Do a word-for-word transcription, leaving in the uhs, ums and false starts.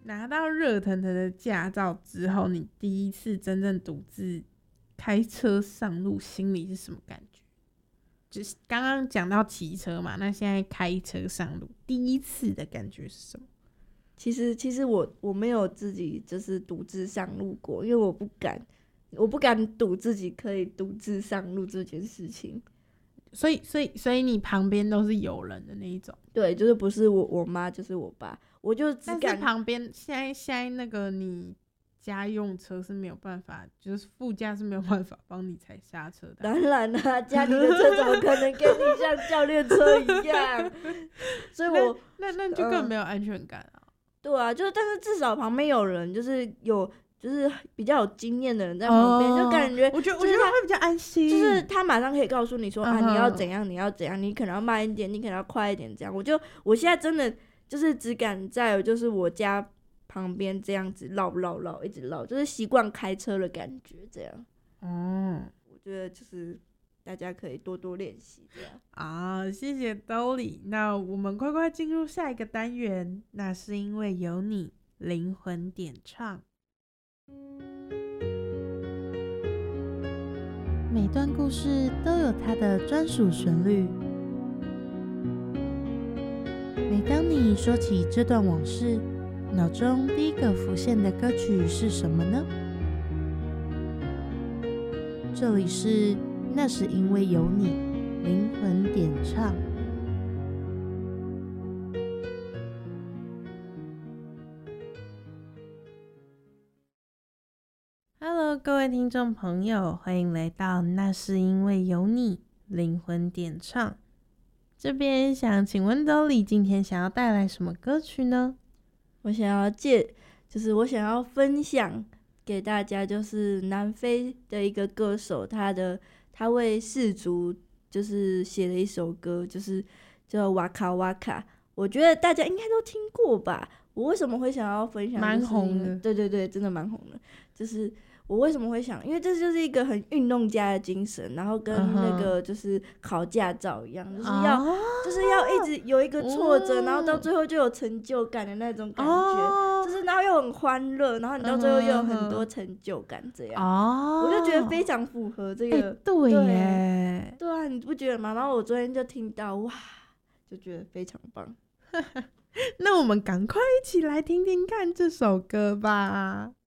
拿到热腾腾的驾照之后，你第一次真正独自开车上路，心里是什么感觉？就是刚刚讲到骑车嘛，那现在开车上路，第一次的感觉是什么？ 其实其实我我没有自己就是独自上路过，因为我不敢，我不敢赌自己可以独自上路这件事情。 所以所以所以你旁边都是有人的那一种？ 对，就是不是我我妈就是我爸，我就只敢。 但是旁边现在现在那个你家用车是没有办法，就是副驾是没有办法帮你踩刹车的。 当然啦、啊，家里的车怎么可能跟你像教练车一样？所以我那那那就更没有安全感啊。 呃、对啊，就是但是至少旁边有人，就是有就是比较有经验的人在旁边，哦、就感觉我觉得我觉得会比较安心， 就是他马上可以告诉你说、 嗯、 啊，你要怎样，你要怎样，你可能要慢一点，你可能要快一点，这样。我就我现在真的就是只敢在就是我家旁边这样子绕绕绕，一直绕，就是习惯开车的感觉，这样。 嗯， 我觉得就是大家可以多多练习这样。 啊，谢谢 Dolly。那我们快快进入下一个单元，那是因为有你灵魂点唱。每段故事都有它的专属旋律。每当你说起这段往事，脑中第一个浮现的歌曲是什么呢？这里是那是因为有你灵魂点唱。Hello， 各位听众朋友，欢迎来到那是因为有你灵魂点唱。这边想请问 Dolly 今天想要带来什么歌曲呢？ 我想要借，就是我想要分享给大家，就是南非的一个歌手，他的他为氏族就是写了一首歌，就是叫瓦卡瓦卡。我觉得大家应该都听过吧？我为什么会想要分享？ 蛮红的， 对对对，真的蛮红的。就是我为什么会想，因为这就是一个很运动家的精神，然后跟那个就是考驾照一样， uh-huh. 就是要、oh. 就是要一直有一个挫折， oh. 然后到最后就有成就感的那种感觉， oh. 就是然后又很欢乐，然后你到最后又有很多成就感，这样， oh. 我就觉得非常符合这个。 欸、对耶， 对啊，你不觉得吗？然后我昨天就听到，哇，就觉得非常棒。 那我们赶快一起来听听看这首歌吧。